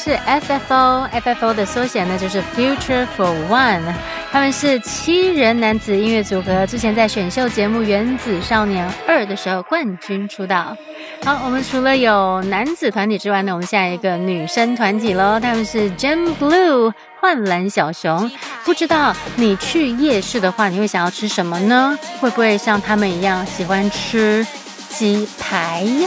是 FFO 的缩写呢就是 Future for One， 他们是7人男子音乐组合，之前在选秀节目《原子少年2》的时候冠军出道。好，我们除了有男子团体之外呢，我们下一个女生团体咯，他们是 Gem Blue 幻蓝小熊。不知道你去夜市的话，你会想要吃什么呢？会不会像他们一样喜欢吃鸡排呀？